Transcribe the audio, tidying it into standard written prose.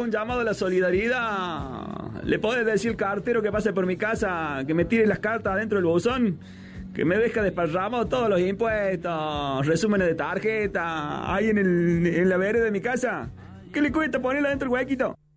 un llamado a la solidaridad. ¿Le podés decir al cartero que pase por mi casa, que me tire las cartas dentro del buzón? Que me deja desparramado todos los impuestos, resúmenes de tarjeta, ahí en la vereda de mi casa. ¿Qué le cuesta ponerla dentro del huequito?